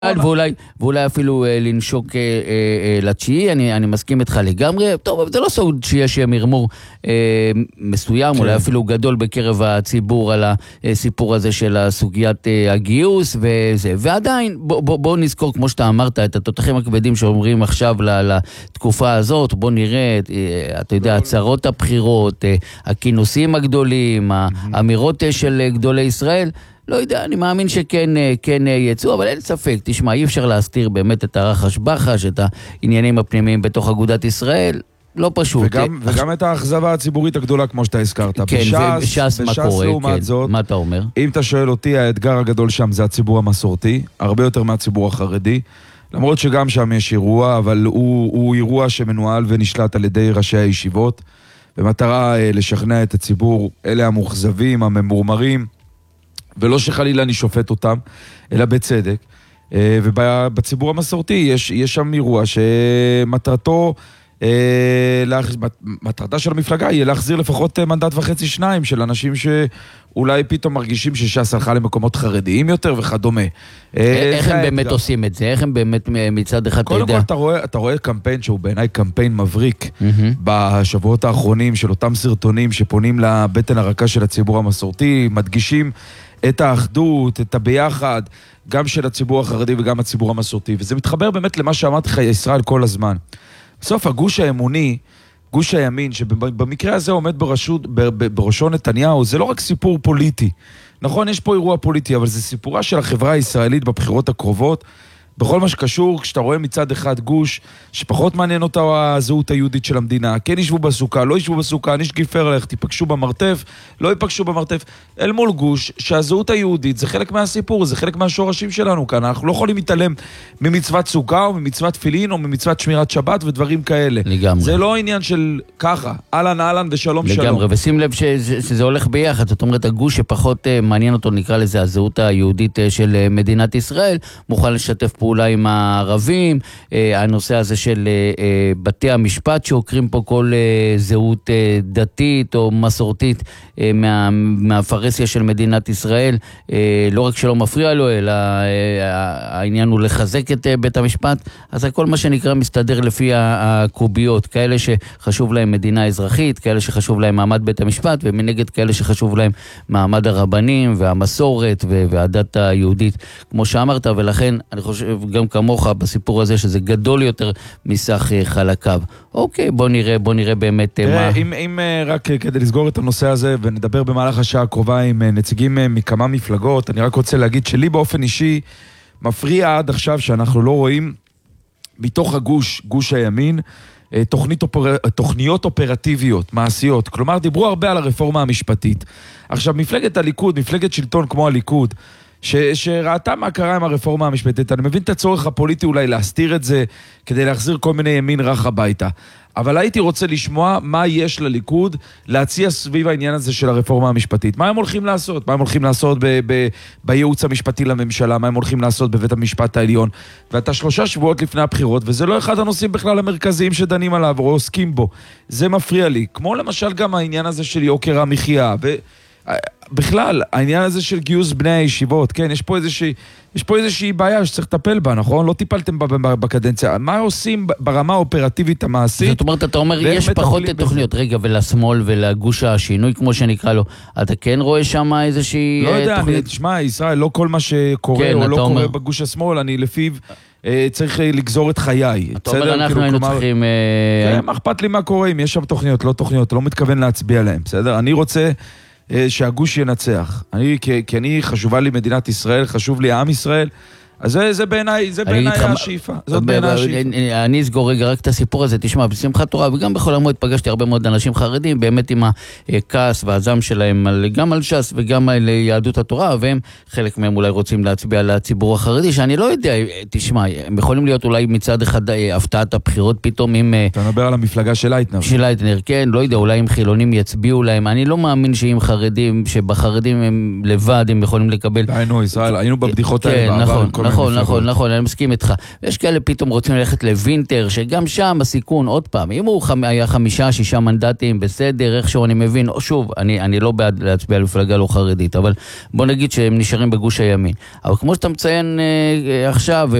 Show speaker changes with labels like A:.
A: ואולי אפילו לנשוק לתשיעי, אני מסכים איתך לגמרי. טוב, זה לא סוד שיש מרמור מסוים, אולי אפילו גדול בקרב הציבור על הסיפור הזה של סוגיית הגיוס וזה. ועדיין, בוא נזכור, כמו שאתה אמרת, את התותחים הכבדים שאומרים עכשיו לתקופה הזאת, בוא נראה, אתה יודע, הצהרות הבחירות, הכינוסים הגדולים, האמירות של גדולי ישראל, לא יודע, אני מאמין שכן יצאו, אבל אין ספק, תשמע, אי אפשר להסתיר באמת את הרחש בחש, את העניינים הפנימיים בתוך אגודת ישראל, לא פשוט.
B: וגם את האכזבה הציבורית הגדולה, כמו שאתה הזכרת.
A: כן, בש"ס מה קורה, מה אתה אומר?
B: אם אתה שואל אותי, האתגר הגדול שם זה הציבור המסורתי, הרבה יותר מהציבור החרדי, למרות שגם שם יש אירוע, אבל הוא אירוע שמנוהל ונשלט על ידי ראשי הישיבות, במטרה לשכנע את הציבור, אלה המוחזבים, הממורמרים, ולא שחלילה אני שופט אותם, אלא בצדק. ובציבור המסורתי יש שם אירוע שמטרתו, מטרתה של המפלגה יהיה להחזיר לפחות מנדט וחצי שניים של אנשים שאולי פתאום מרגישים שש"ס הלכה למקומות חרדיים יותר וכדומה.
A: איך הם באמת עושים את זה? איך הם באמת מצד אחד, אתה יודע?
B: קודם כל אתה רואה קמפיין שהוא בעיניי קמפיין מבריק בשבועות האחרונים של אותם סרטונים שפונים לבטן הרכה של הציבור המסורתי, מדגישים את האחדות, את הביחד, גם של הציבור החרדי וגם הציבור המסורתי. וזה מתחבר באמת למה שאמרתי לך, ישראל, כל הזמן. בסוף הגוש האמוני, גוש הימין, שבמקרה הזה עומד בראשו נתניהו, זה לא רק סיפור פוליטי. נכון, יש פה אירוע פוליטי, אבל זה סיפורה של החברה הישראלית בבחירות הקרובות, בכל מה שקשור, כשאתה רואה מצד אחד גוש שפחות מעניין אותה הזהות היהודית של המדינה, כן ישבו בסוכה, לא ישבו בסוכה, נשגיפר עליך, תיפגשו במרתף, לא ייפגשו במרתף, אל מול גוש שהזהות היהודית זה חלק מהסיפור, זה חלק מהשורשים שלנו כאן, אנחנו לא יכולים להתעלם ממצוות סוכה או ממצוות תפילין או ממצוות שמירת שבת ודברים כאלה.
A: לגמרי.
B: זה לא עניין של ככה, אהלן ושלום שלום.
A: לגמרי, ושים לב שזה הולך ביחד, זאת אומרת, הגוש שפחות מעניין אותו, נקרא לזה הזהות היהודית של מדינת ישראל, מוכן לשתף פעולה עם הערבים, הנושא הזה של בתי המשפט שעוקרים פה כל זהות דתית או מסורתית מהפרסיה של מדינת ישראל, לא רק שלא מפריע לו, אלא העניין הוא לחזק את בית המשפט, אז הכל מה שנקרא מסתדר לפי הקוביות, כאלה שחשוב להם מדינה אזרחית, כאלה שחשוב להם מעמד בית המשפט, ומנגד כאלה שחשוב להם מעמד הרבנים והמסורת והדת היהודית, כמו שאמרת, ולכן אני חושב גם כמוך בסיפור הזה שזה גדול יותר מסך חלקיו. אוקיי, בוא נראה באמת מה...
B: אם רק כדי לסגור את הנושא הזה ונדבר במהלך השעה הקרובה עם נציגים מכמה מפלגות, אני רק רוצה להגיד שלי באופן אישי מפריע עד עכשיו שאנחנו לא רואים מתוך גוש הימין, תוכניות אופרטיביות, מעשיות. כלומר, דיברו הרבה על הרפורמה המשפטית. עכשיו, מפלגת הליכוד, מפלגת שלטון כמו הליכוד, שראתה מה קרה עם הרפורמה המשפטית, אני מבין את הצורך הפוליטי אולי להסתיר את זה, כדי להחזיר כל מיני ימין רך הביתה. אבל הייתי רוצה לשמוע מה יש לליכוד להציע סביב העניין הזה של הרפורמה המשפטית. מה הם הולכים לעשות? מה הם הולכים לעשות בייעוץ המשפטי לממשלה? מה הם הולכים לעשות בבית המשפט העליון? ואתה 3 שבועות לפני הבחירות, וזה לא אחד הנושאים בכלל המרכזיים שדנים עליו או עוסקים בו. זה מפריע לי. כמו למשל גם העניין הזה של יוקר המחיה, בכלל, העניין הזה של גיוס בני הישיבות, כן, יש פה איזושהי בעיה שצריך לטפל בה, נכון? לא טיפלתם בקדנציה. מה עושים ברמה האופרטיבית המעשית?
A: זאת אומרת, אתה אומר, יש פחות תוכניות, רגע, ולשמאל ולגוש השינוי, כמו שנקרא לו, אתה כן רואה שם איזושהי
B: תוכנית? לא יודע, תשמע, ישראל, לא כל מה שקורה או לא קורה בגוש השמאל, אני לפיו צריך לגזור את חיי.
A: אתה אומר, אנחנו היינו צריכים...
B: מה אכפת לי מה קורה, אם יש שם תוכניות, לא תוכניות, לא מתכוון להצביע להם, בסדר? אני רוצה שהגוש ינצח. כי אני חשובה לי מדינת ישראל, חשוב לי העם ישראל, אז זה בעיניי השאיפה. זאת בעיניי השאיפה.
A: אני אסגור רגע רק את הסיפור הזה, תשמע, בשמחת תורה, וגם בכל המועד פגשתי הרבה מאוד אנשים חרדים, באמת עם הכעס והזעם שלהם, גם על ש"ס וגם על יהדות התורה, והם, חלק מהם אולי רוצים להצביע לציבור החרדי, שאני לא יודע, תשמע, הם יכולים להיות אולי מצד אחד הפתעת הבחירות פתאום עם...
B: אתה מדבר על המפלגה של לייטנר.
A: של לייטנר, כן, לא יודע, אולי עם חילונים יצביעו להם, אני לא מאמין שעם חרדים, שבחרדים הם לבד, הם יכולים לקבל...
B: היינו, ישראל, היינו בבדיחות האלה,
A: נכון, אני מסכים איתך. יש כאלה פתאום רוצים ללכת לווינטר, שגם שם הסיכון, עוד פעם, אם הוא היה 5-6 מנדטים, בסדר, איכשהו אני מבין, שוב, אני לא בעד להצביע על מפלגה לא חרדית, אבל בוא נגיד שהם נשארים בגוש הימין. אבל כמו שאתה מציין עכשיו,